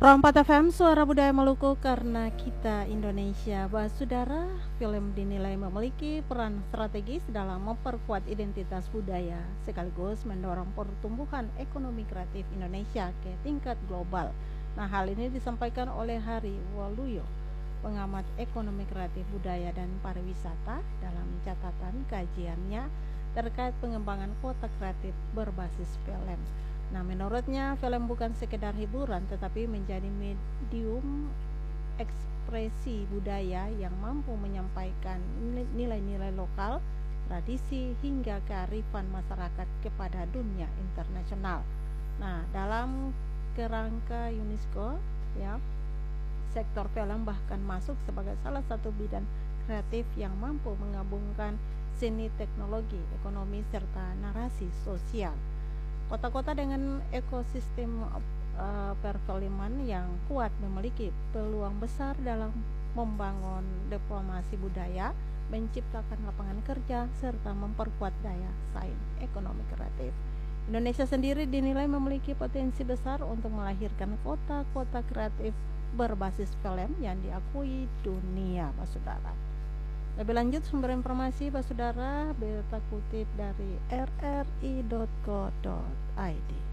Ruang 4 FM, Suara Budaya Maluku karena kita Indonesia. Saudara, film dinilai memiliki peran strategis dalam memperkuat identitas budaya sekaligus mendorong pertumbuhan ekonomi kreatif Indonesia ke tingkat global. Nah, hal ini disampaikan oleh Hari Waluyo, pengamat ekonomi kreatif budaya dan pariwisata dalam catatan kajiannya terkait pengembangan kota kreatif berbasis film. Nah, menurutnya film bukan sekedar hiburan tetapi menjadi medium ekspresi budaya yang mampu menyampaikan nilai-nilai lokal, tradisi hingga kearifan masyarakat kepada dunia internasional. Nah, dalam kerangka UNESCO, ya, sektor film bahkan masuk sebagai salah satu bidang kreatif yang mampu menggabungkan seni, teknologi, ekonomi serta narasi sosial. Kota-kota dengan ekosistem perfilman yang kuat memiliki peluang besar dalam membangun diplomasi budaya, menciptakan lapangan kerja, serta memperkuat daya saing ekonomi kreatif. Indonesia sendiri dinilai memiliki potensi besar untuk melahirkan kota-kota kreatif berbasis film yang diakui dunia, Saudara. Lebih lanjut sumber informasi Saudara berita kutip dari rri.co.id.